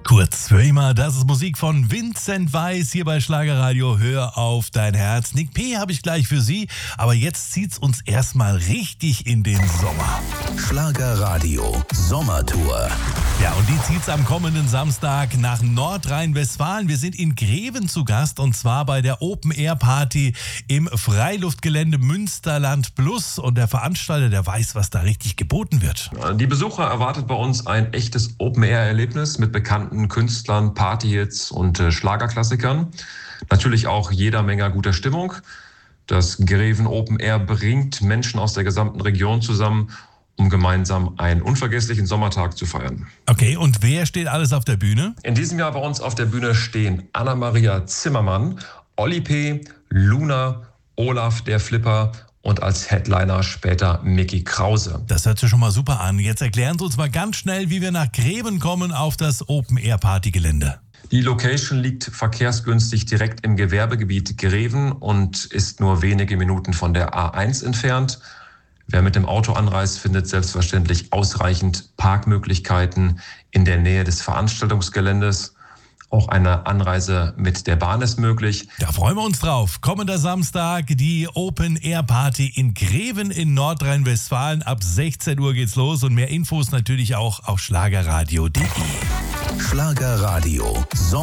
Kurz für immer, das ist Musik von Vincent Weiss hier bei Schlagerradio. Hör auf dein Herz. Nick P. habe ich gleich für Sie, aber jetzt zieht's uns erstmal richtig in den Sommer. Schlagerradio Sommertour. Ja, und die zieht's am kommenden Samstag nach Nordrhein-Westfalen. Wir sind in Greven zu Gast und zwar bei der Open-Air-Party im Freiluftgelände Münsterland Plus. Und der Veranstalter, der weiß, was da richtig geboten wird. Die Besucher erwartet bei uns ein echtes Open-Air-Erlebnis mit bekannten Künstlern, Partyhits und Schlagerklassikern. Natürlich auch jeder Menge guter Stimmung. Das Greven Open Air bringt Menschen aus der gesamten Region zusammen, um gemeinsam einen unvergesslichen Sommertag zu feiern. Okay, und wer steht alles auf der Bühne? In diesem Jahr bei uns auf der Bühne stehen Anna-Maria Zimmermann, Olli P., Luna, Olaf der Flipper und als Headliner später Mickey Krause. Das hört sich schon mal super an. Jetzt erklären Sie uns mal ganz schnell, wie wir nach Greven kommen auf das Open-Air-Party-Gelände. Die Location liegt verkehrsgünstig direkt im Gewerbegebiet Greven und ist nur wenige Minuten von der A1 entfernt. Wer mit dem Auto anreist, findet selbstverständlich ausreichend Parkmöglichkeiten in der Nähe des Veranstaltungsgeländes. Auch eine Anreise mit der Bahn ist möglich. Da freuen wir uns drauf. Kommender Samstag die Open-Air-Party in Greven in Nordrhein-Westfalen. Ab 16 Uhr geht's los und mehr Infos natürlich auch auf schlagerradio.de. Schlagerradio